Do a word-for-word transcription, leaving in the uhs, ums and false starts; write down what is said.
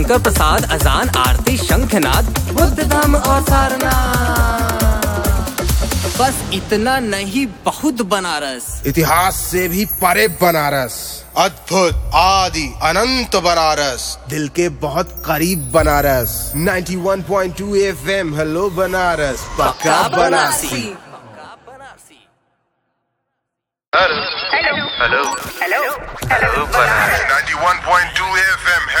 शंकर प्रसाद, अजान, आरती, शंखनाद, बुद्ध धाम और सारनाथ। बस इतना नहीं, बहुत बनारस। इतिहास से भी परे बनारस, अद्भुत, आदि, अनंत बनारस, दिल के बहुत करीब बनारस। इक्यानवे पॉइंट दो एफ एम, हेलो बनारस, पक्का Banarasi. Hello hello hello hello Banaras इक्यानवे पॉइंट दो एफ एम।